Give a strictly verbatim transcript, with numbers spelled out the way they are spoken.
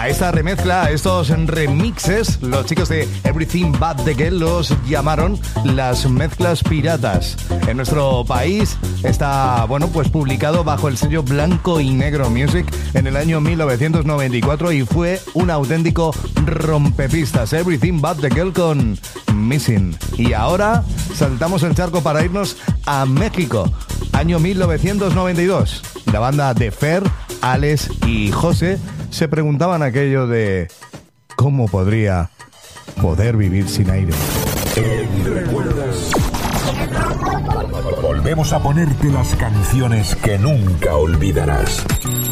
A esta remezcla, a estos remixes, los chicos de Everything But The Girl los llamaron las mezclas piratas. En nuestro país está, bueno, pues publicado bajo el sello Blanco y Negro Music en el año mil novecientos noventa y cuatro y fue un auténtico rompepistas. Everything But The Girl con Missing. Y ahora saltamos el charco para irnos a México, año mil novecientos noventa y dos. La banda de Fer, Alex y José se preguntaban aquello de ¿cómo podría poder vivir sin aire? ¿Recuerdas? Volvemos a ponerte las canciones que nunca olvidarás.